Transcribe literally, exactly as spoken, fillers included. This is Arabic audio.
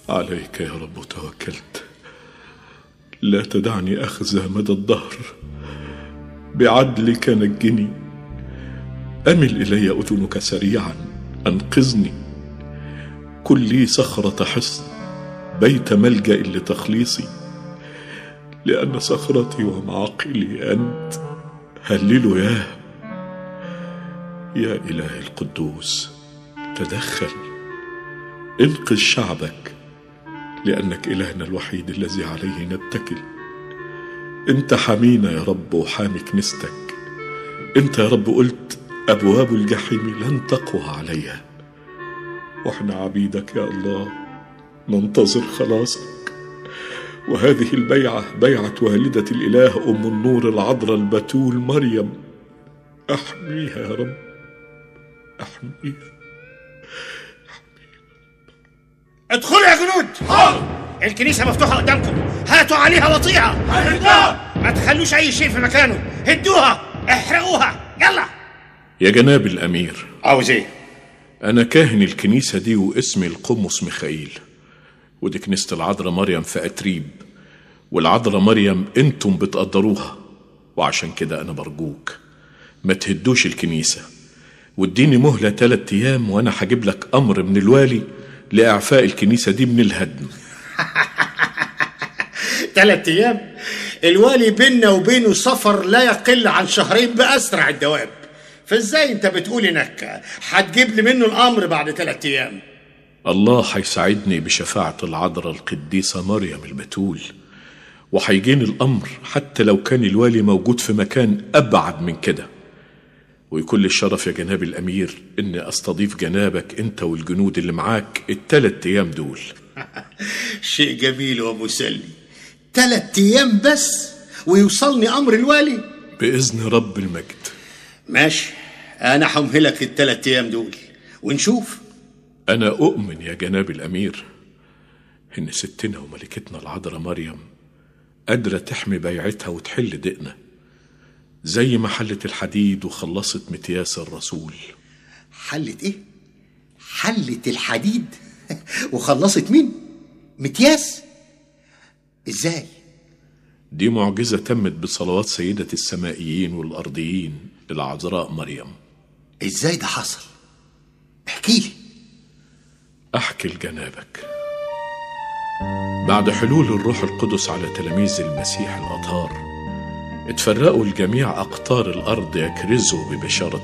عليك يا رب توكلت، لا تدعني أخزى مدى الدهر، بعدلك نجني. أمل إلي أذنك سريعا أنقذني، كن لي صخرة حصن، بيت ملجأ لتخليصي، لأن صخرتي ومعقلي أنت. هللوا ياه يا إله القدوس، تدخل انقذ شعبك، لأنك إلهنا الوحيد الذي عليه نتكل. انت حامينا يا رب وحامي كنيستك. انت يا رب قلت أبواب الجحيم لن تقوى عليها، واحنا عبيدك يا الله ننتظر خلاصك. وهذه البيعة بيعة والدة الإله أم النور العذراء البتول مريم، أحميها يا رب، أحميها. ادخلوا يا جنود. حاضر. الكنيسة مفتوحة قدامكم، هاتوا عليها وطيها. ما تخلوش أي شيء في مكانه، هدوها احرقوها، يلا. يا جناب الأمير، عاوز ايه؟ أنا كاهن الكنيسة دي واسمي القمص ميخائيل، ودي كنيسة العذراء مريم في أتريب، والعذراء مريم انتم بتقدروها، وعشان كده أنا برجوك ما تهدوش الكنيسة، واديني مهلة تلات أيام وأنا هجيب لك أمر من الوالي لإعفاء الكنيسة دي من الهدم. تلات أيام؟ الوالي بيننا وبينه سفر لا يقل عن شهرين بأسرع الدواب، فازاي انت بتقول انك هتجيب لي منه الأمر بعد تلات أيام؟ الله هيساعدني بشفاعة العذراء القديسة مريم البتول، وهيجيني الأمر حتى لو كان الوالي موجود في مكان أبعد من كده. ويكون لي الشرف يا جناب الأمير إني أستضيف جنابك أنت والجنود اللي معاك التلات أيام دول. شيء جميل ومسلي. تلات أيام بس ويوصلني أمر الوالي؟ بإذن رب المجد. ماشي، أنا همهلك التلات أيام دول ونشوف. أنا أؤمن يا جناب الأمير إن ستنا وملكتنا العذراء مريم قادرة تحمي بيعتها وتحل دقنا، زي ما حلت الحديد وخلصت متياس الرسول. حلت إيه؟ حلت الحديد وخلصت مين؟ متياس؟ إزاي؟ دي معجزة تمت بصلوات سيدة السمائيين والأرضيين العذراء مريم. إزاي ده حصل؟ احكيلي. أحكي لجنابك. بعد حلول الروح القدس على تلاميذ المسيح الأطهار، اتفرقوا الجميع أقطار الأرض يكرزوا ببشارة